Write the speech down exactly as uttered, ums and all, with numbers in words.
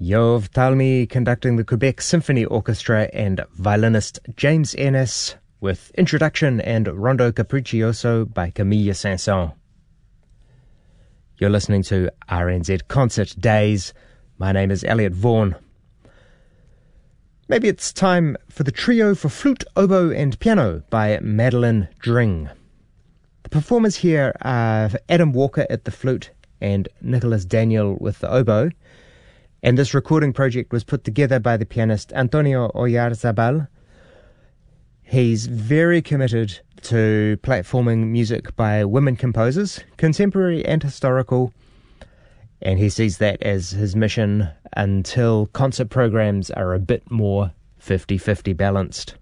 Yov Talmy conducting the Quebec Symphony Orchestra and violinist James Ennis with Introduction and Rondo Capriccioso by Camille Saint-Saëns. You're listening to R N Z Concert Days. My name is Elliot Vaughan. Maybe it's time for the Trio for Flute, Oboe and Piano by Madeline Dring. The performers here are Adam Walker at the flute and Nicholas Daniel with the oboe. And this recording project was put together by the pianist Antonio Oyarzabal. He's very committed to platforming music by women composers, contemporary and historical, and he sees that as his mission until concert programs are a bit more fifty-fifty balanced.